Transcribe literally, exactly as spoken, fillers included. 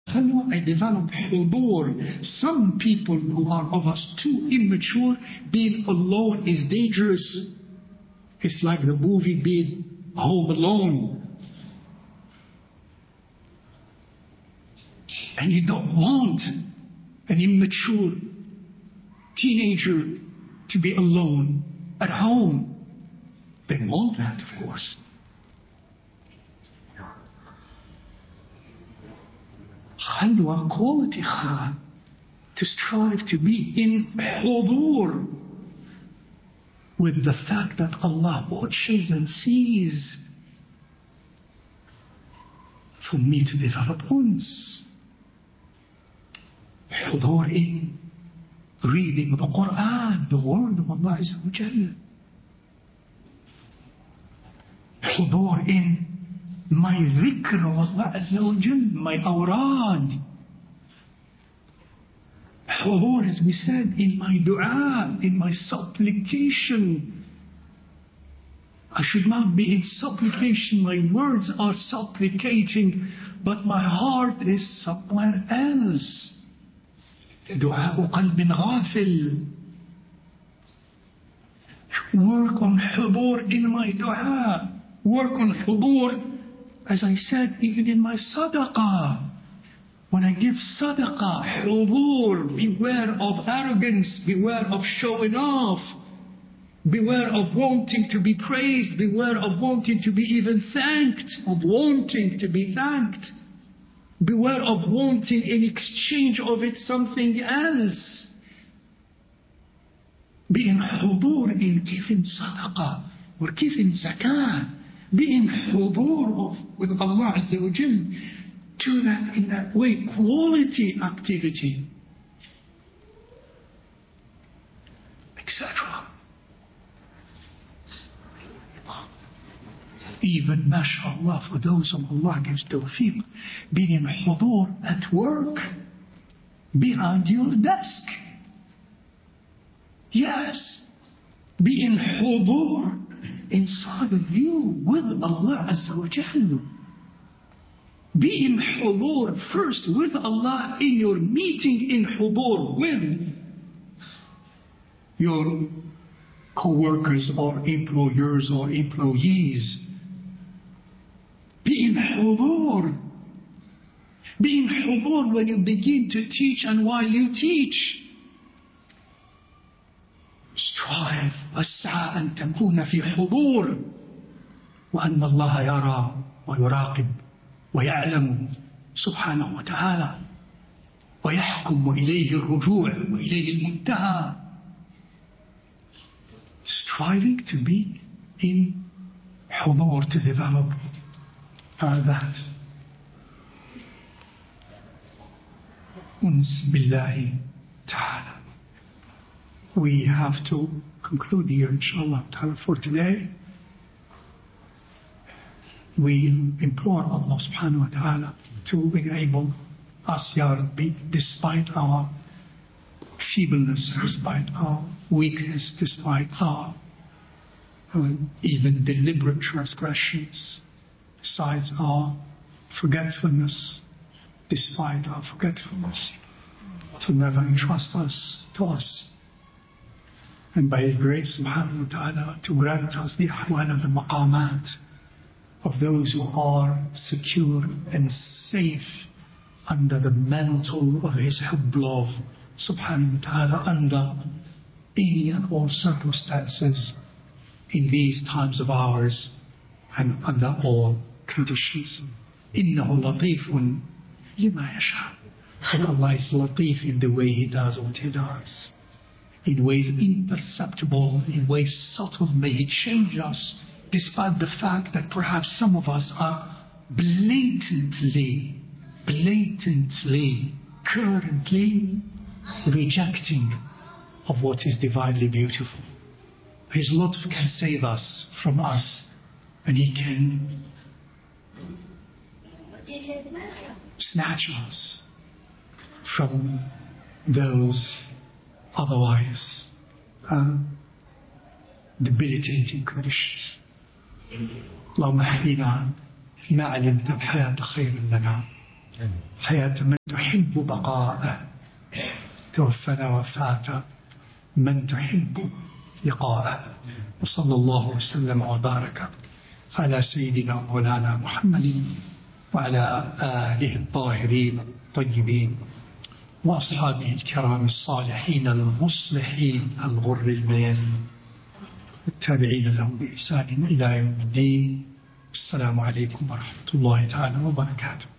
I develop hudur. Some people who are of us too immature, being alone is dangerous. It's like the movie being Home Alone. And you don't want an immature teenager to be alone at home. They want that, of course. Khalwa, quality khala, to strive to be in hudur with the fact that Allah watches and sees. For me to develop once. Hudur in reading the Quran, the word of Allah Azza wa Jalla. Hudur in my dhikr of Allah Azza wa Jalla, my awrad. Hudur, as we said, in my dua, in my supplication. I should not be in supplication. My words are supplicating, but my heart is somewhere else. دعاء قلب غافل. Work on hudur in my dua. Work on hudur, as I said, even in my sadaqah. When I give sadaqah, hudur, beware of arrogance, beware of showing off, beware of wanting to be praised, beware of wanting to be even thanked, of wanting to be thanked. Beware of wanting in exchange of it something else. Be in hudur in giving sadaqah or giving zakah. Be in hudur of, with Allah Azza wa Jal. Do that in that way. Quality activity. et cetera. Even, mashallah, for those whom Allah gives tawfiq, being in hudur at work, behind your desk. Yes, be in hudur inside of you with Allah Azza wa Jalla. Be in hudur first with Allah in your meeting in hudur with your co-workers or employers or employees. Be in hudur. Be in hudur when you begin to teach and while you teach. Strive واسعى أن تكون في حضور وأن الله يرى ويراقب ويعلم سبحانه وتعالى ويحكم وإليه الرجوع وإليه المنتهى. Striving to be in حضور, to develop uh, that. أنس بالله تعالى. We have to conclude here, inshallah ta'ala, for today. We implore Allah subhanahu wa ta'ala to enable us, Ya Rabbi, despite our feebleness, despite our weakness, despite our uh, even deliberate transgressions, besides our forgetfulness, despite our forgetfulness, to never entrust us to us. And by His grace, subhanahu wa ta'ala, to grant us the ahwal of the maqamat of those who are secure and safe under the mantle of His hubb love, subhanahu wa ta'ala, under any and all circumstances in these times of ours and under all conditions. إِنَّهُ لَطِيفٌ لِمَا يَشَاءُ. Allah is latif in the way He does what He does. In ways imperceptible, in ways subtle, may He change us, despite the fact that perhaps some of us are blatantly, blatantly, currently rejecting of what is divinely beautiful. His lutf can save us from us, and He can snatch us from those otherwise uh, debilitating conditions. اللهم اهدنا فيما علمت الحياة خيرا لنا حياة من تحب بقاءه، توفنا وفاة من تحب لقاءه. وصلى الله وسلم وبارك على سيدنا مولانا محمد وعلى آله الطاهرين الطيبين وأصحابه الكرام الصالحين المصلحين الغر الميامين التابعين لهم بإحسان إلى يوم الدين. السلام عليكم ورحمة الله تعالى وبركاته.